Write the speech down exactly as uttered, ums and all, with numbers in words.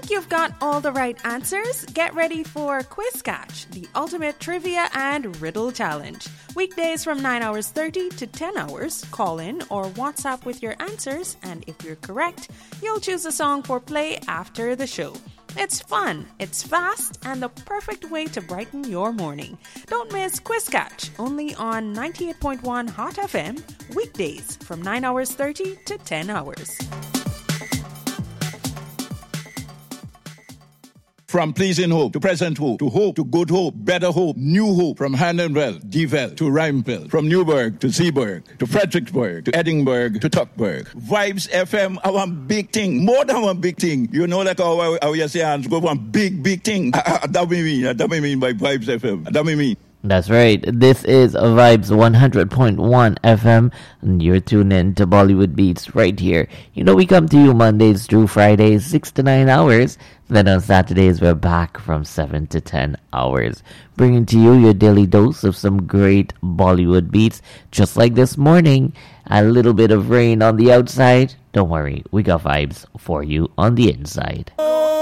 Think you've got all the right answers? Get ready for Quiz Catch, the ultimate trivia and riddle challenge. Weekdays from nine hours thirty to ten hours, call in or WhatsApp with your answers, and if you're correct, you'll choose a song for play after the show. It's fun, it's fast, and the perfect way to brighten your morning. Don't miss Quiz Catch, only on ninety-eight point one Hot F M, weekdays from nine hours thirty to ten hours. From pleasing hope to present hope to hope to good hope, better hope, new hope. From Handonville, Deville to Rhymeville. From Newburgh to Seaburg to Fredericksburg to Edinburgh to Tuckburg. Vibes F M, our big thing. More than one big thing. You know, like how, how you say, hands go one big, big thing. That we mean. That we mean by Vibes F M. That we mean. That's right. This is Vibes one hundred point one F M, and you're tuned in to Bollywood Beats right here. You know, we come to you Mondays through Fridays, six to nine hours. Then on Saturdays, we're back from seven to ten hours, bringing to you your daily dose of some great Bollywood beats, just like this morning. A little bit of rain on the outside. Don't worry, we got vibes for you on the inside.